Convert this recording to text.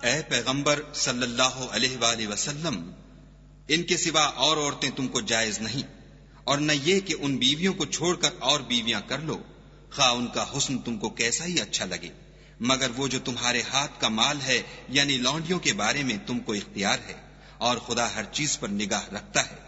ऐ पैगंबर सल्लल्लाहु अलैहि वसल्लम, इनके सिवा और औरतें तुमको जायज नहीं, और न ये कि उन बीवियों को छोड़कर और बीवियां कर लो, खा उनका हुस्न तुमको कैसा ही अच्छा लगे, मगर वो जो तुम्हारे हाथ का माल है यानी लौंडियों के बारे में तुमको इख्तियार है, और खुदा हर चीज पर निगाह रखता है।